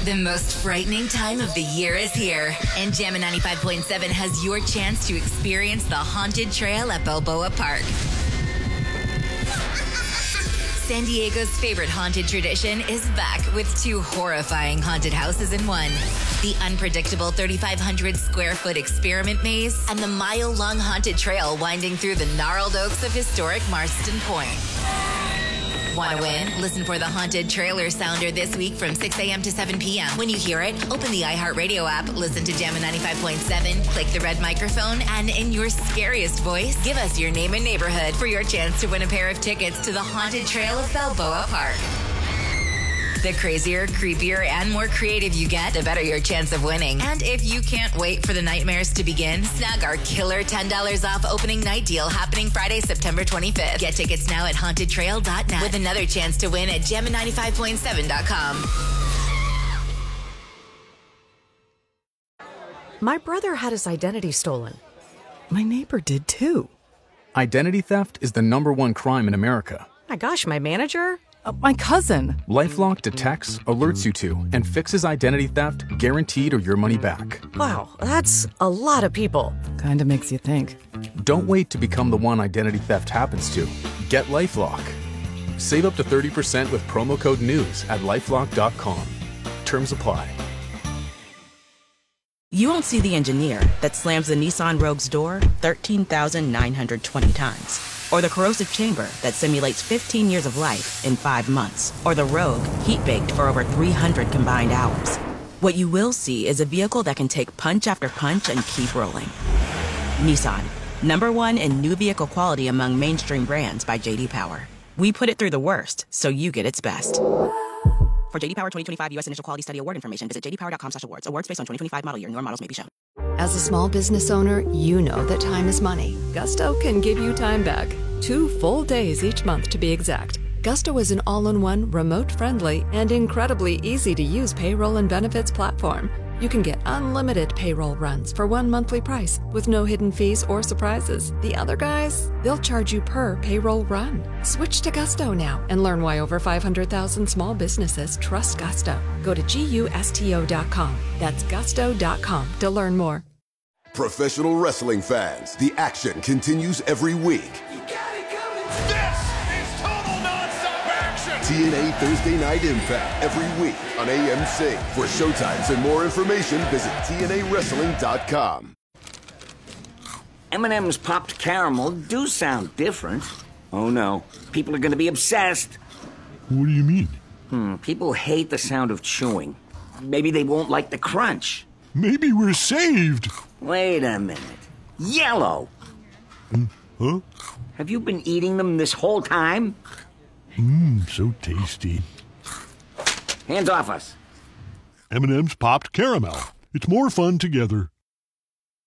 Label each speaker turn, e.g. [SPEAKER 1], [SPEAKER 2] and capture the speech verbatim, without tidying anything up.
[SPEAKER 1] The most frightening time of the year is here, and Jammin' ninety-five point seven has your chance to experience the Haunted Trail at Balboa Park. San Diego's favorite haunted tradition is back with two horrifying haunted houses in one. The unpredictable thirty-five hundred square foot experiment maze and the mile-long haunted trail winding through the gnarled oaks of historic Marston Point. Want to win? Listen for the Haunted Trailer Sounder this week from six a.m. to seven p.m. When you hear it, open the iHeartRadio app, listen to Jammin' ninety-five point seven, click the red microphone, and in your scariest voice, give us your name and neighborhood for your chance to win a pair of tickets to the Haunted Trail of Balboa Park. The crazier, creepier, and more creative you get, the better your chance of winning. And if you can't wait for the nightmares to begin, snag our killer ten dollars off opening night deal happening Friday, September twenty-fifth. Get tickets now at haunted trail dot net with another chance to win at jammin ninety-five point seven dot com.
[SPEAKER 2] My brother had his identity stolen. My neighbor did too.
[SPEAKER 3] Identity theft is the number one crime in America.
[SPEAKER 2] My gosh, my manager? Uh, my cousin.
[SPEAKER 3] LifeLock detects, alerts you to, and fixes identity theft guaranteed or your money back.
[SPEAKER 2] Wow, that's a lot of people.
[SPEAKER 4] Kinda makes you think.
[SPEAKER 3] Don't wait to become the one identity theft happens to. Get LifeLock. Save up to thirty percent with promo code NEWS at lifelock dot com. Terms apply.
[SPEAKER 5] You won't see the engineer that slams the Nissan Rogue's door thirteen thousand nine hundred twenty times. Or the corrosive chamber that simulates fifteen years of life in five months. Or the Rogue heat-baked for over three hundred combined hours. What you will see is a vehicle that can take punch after punch and keep rolling. Nissan, number one in new vehicle quality among mainstream brands by J D Power. We put it through the worst, so you get its best. For J D Power twenty twenty-five U S Initial Quality Study Award information, visit j d power dot com slash awards. Awards based on twenty twenty-five model year. Newer models may be shown.
[SPEAKER 6] As a small business owner, you know that time is money. Gusto can give you time back. Two full days each month to be exact. Gusto is an all-in-one, remote-friendly, and incredibly easy-to-use payroll and benefits platform. You can get unlimited payroll runs for one monthly price with no hidden fees or surprises. The other guys, they'll charge you per payroll run. Switch to Gusto now and learn why over five hundred thousand small businesses trust Gusto. Go to gusto dot com. That's gusto dot com to learn more.
[SPEAKER 7] Professional wrestling fans, the action continues every week.
[SPEAKER 8] You got it coming. This is total nonstop action.
[SPEAKER 7] T N A Thursday Night Impact every week on A M C. For showtimes and more information, visit T N A wrestling dot com.
[SPEAKER 9] M and M's popped caramel do sound different. Oh no, people are going to be obsessed.
[SPEAKER 10] What do you mean?
[SPEAKER 9] Hmm, people hate the sound of chewing. Maybe they won't like the crunch.
[SPEAKER 10] Maybe we're saved.
[SPEAKER 9] Wait a minute. Yellow!
[SPEAKER 10] Mm, huh?
[SPEAKER 9] Have you been eating them this whole time?
[SPEAKER 10] Mmm, so tasty.
[SPEAKER 9] Hands off us.
[SPEAKER 10] M and M's popped caramel. It's more fun together.